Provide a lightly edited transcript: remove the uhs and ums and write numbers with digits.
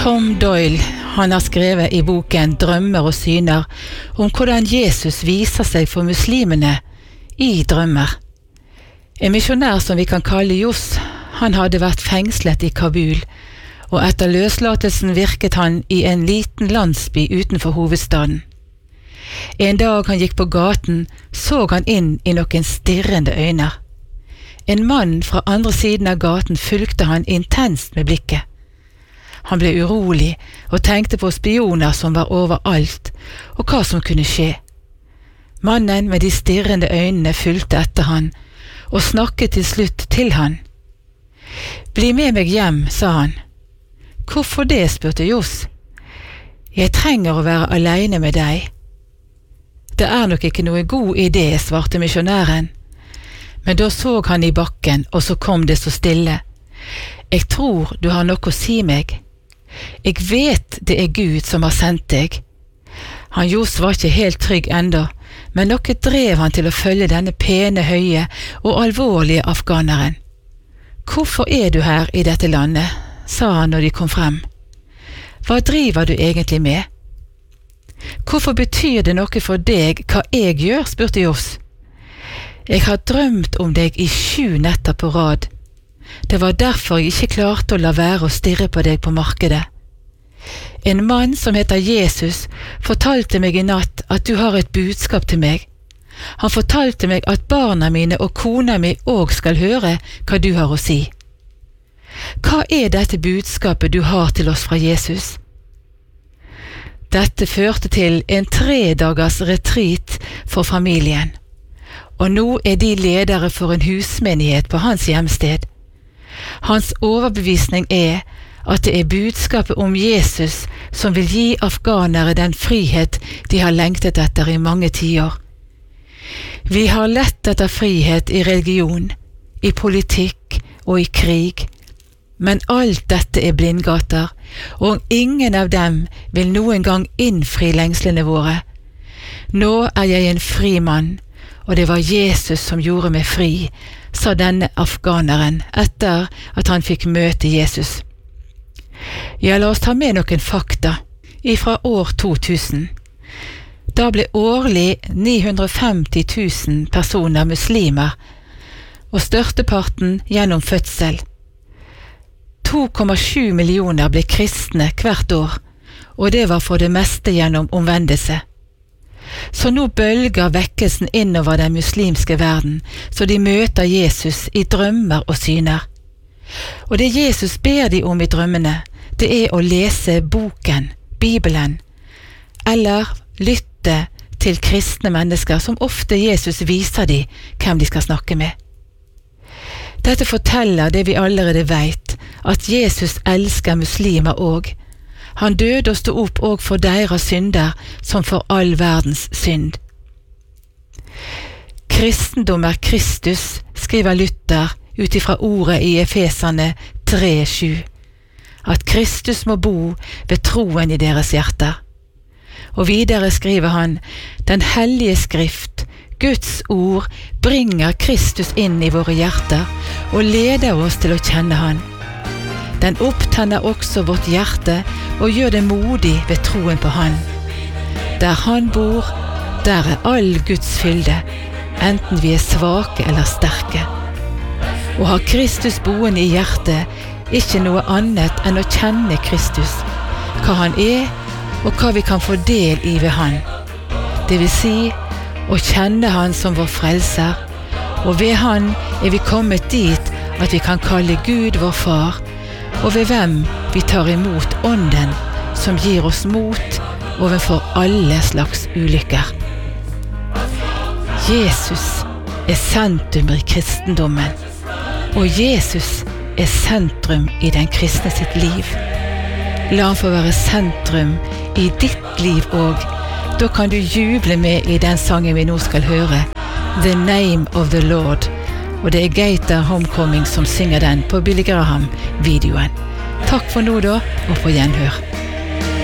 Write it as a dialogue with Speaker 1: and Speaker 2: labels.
Speaker 1: Tom Doyle, han har skrevet i boken Drømmer og syner om hvordan Jesus viser seg for muslimene i drømmer. En misjonær som vi kan kalle Jos, han hadde vært fengslet i Kabul, og etter løslatelsen virket han i en liten landsby utenfor hovedstaden. En dag han gikk på gaten, så han inn i noen stirrende øyne. En mann fra andre siden av gaten fulgte han intenst med blikket. Han ble urolig og tenkte på spioner som var overalt, og hva som kunne skje. Mannen med de stirrende øynene fulgte etter han, og snakket til slutt til han. «Bli med meg hjem», sa han. «Hvorfor det?» spurte Jos. «Jeg trenger å være alene med deg». «Det er nok ikke noe god idé», svarte misjonæren. Men da så han i bakken, og så kom det så stille. «Jeg tror du har noe å si meg. Jeg vet det er Gud som har sendt deg». Han Jos var ikke helt trygg enda, men noe drev han til å følge denne pene, høye og alvorlige afghaneren. «Hvorfor er du her i dette landet?» sa han når de kom frem. «Hva driver du egentlig med?» «Hvorfor betyr det noe for deg hva jeg gjør?» spurte Jos. «Jeg har drømt om deg i 7 netter på rad. Det var derfor jeg ikke klarte å la være å stirre på deg på markedet. En mann som heter Jesus fortalte meg i natt at du har et budskap til meg. Han fortalte meg at barna mine og kona mi også skal høre hva du har å si. Hva er dette budskapet du har til oss fra Jesus?» Dette førte til en 3 dagers retreat for familien, og nå er de ledere for en husmenighet på hans hjemsted. Hans overbevisning er at det er budskapet om Jesus som vil gi afghanere den frihet de har lengtet etter i mange tiår. Vi har lett etter frihet i religion, i politikk og i krig, men alt dette er blindgater, og ingen av dem vil noen gang innfri lengslene våre. Nå er jeg en fri mann, og det var Jesus som gjorde meg fri, sa denne afghaneren etter at han fikk møte Jesus. Ja, la oss ta med noen fakta ifra år 2000. Da ble årlig 950 000 personer muslimer, og størsteparten gjennom fødsel. 2,7 millioner ble kristne hvert år, og det var for det meste gjennom omvendelse. Så nå bølger vekkelsen innover den muslimske verden, så de møter Jesus i drømmer og syner. Og det Jesus ber de om i drømmene, det er å lese boken, Bibelen, eller lytte til kristne mennesker som ofte Jesus viser de hvem de skal snakke med. Dette forteller det vi allerede vet, at Jesus elsker muslimer også. Han døde og stod opp også for deres synder som for all verdens synd. Kristendom er Kristus, skriver Luther utifra ordet i Efeserne 3:7. At Kristus må bo ved troen i deres hjerter. Og videre skriver han, den hellige skrift, Guds ord, bringer Kristus inn i våre hjerter og leder oss til å kjenne han. Den opptenner også vårt hjerte og gjør det modig ved troen på han. Der han bor, der er all Guds fylde, enten vi er svake eller sterke. Å ha Kristus boende i hjertet, ikke noe annet enn å kjenne Kristus, hva han er og hva vi kan få del i ved han. Det vil si, å kjenne han som vår frelser, og ved han er vi kommet dit at vi kan kalle Gud vår far, og ved hvem vi tar imot ånden som gir oss mot overfor alle slags ulykker. Jesus er sentrum i kristendommen, og Jesus er sentrum i den kristne sitt liv. La han få være sentrum i ditt liv også. Da kan du juble med i den sangen vi nå skal høre, The Name of the Lord, og det er Gator Homecoming som synger den på Billy Graham-videoen. Takk for nå da, og på gjenhør.